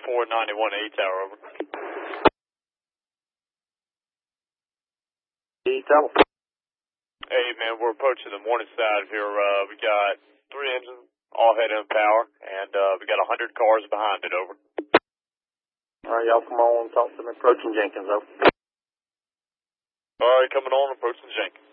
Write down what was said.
491 A Tower, over. E Tower. Hey, man, we're approaching the morning side here. We got 3 engines, all head in power, and we got 100 cars behind it, over. All right, y'all come on and talk to me. Approaching Jenkins, over. All right, coming on, approaching Jenkins.